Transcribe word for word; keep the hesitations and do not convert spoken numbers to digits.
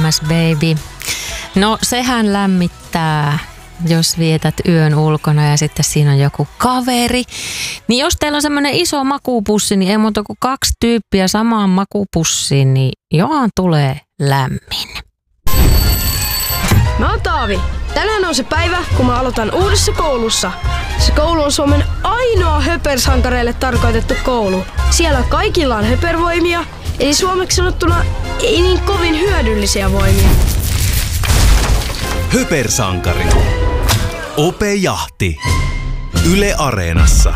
lämmäs baby. No sehän lämmittää, jos vietät yön ulkona ja sitten siinä on joku kaveri. Niin jos teillä on semmoinen iso makupussi, niin ei muuta kuin kaksi tyyppiä samaan makupussiin, niin johan tulee lämmin. Mä oon Taavi. Tänään on se päivä, kun mä aloitan uudessa koulussa. Se koulu on Suomen ainoa höpersankareille tarkoitettu koulu. Siellä kaikilla on höpervoimia, eli suomeksi sanottuna ei niin kovin hyödyllisiä voimia. Höpersankari. Ope Jahti. Yle Areenassa.